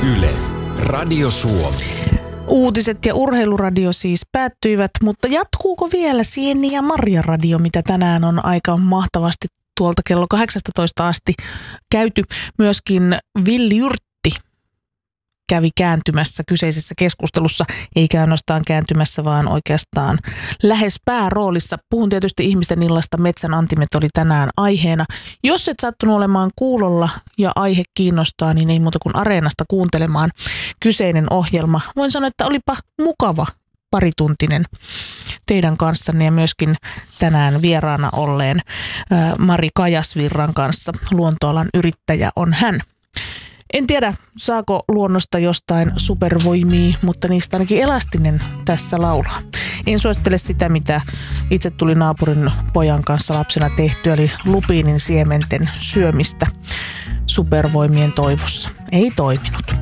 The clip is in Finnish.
Yle, Radio Suomi. Uutiset ja urheiluradio siis päättyivät, mutta jatkuuko vielä Sieni ja Marja radio, mitä tänään on aika mahtavasti tuolta kello 18 asti käyty. Myöskin Villi Jyrtti kävi kääntymässä kyseisessä keskustelussa, eikä ainoastaan kääntymässä, vaan oikeastaan lähes pääroolissa. Puhun tietysti ihmisten illasta, Metsän antimet oli tänään aiheena. Jos et sattunut olemaan kuulolla ja aihe kiinnostaa, niin ei muuta kuin Areenasta kuuntelemaan kyseinen ohjelma. Voin sanoa, että olipa mukava parituntinen teidän kanssanne ja myöskin tänään vieraana olleen Mari Kajasvirran kanssa. Luontoalan yrittäjä on hän. En tiedä, saako luonnosta jostain supervoimia, mutta niistä ainakin elastinen tässä laulaa. En suosittele sitä, mitä itse tuli naapurin pojan kanssa lapsena tehty, eli lupiinin siementen syömistä supervoimien toivossa. Ei toiminut.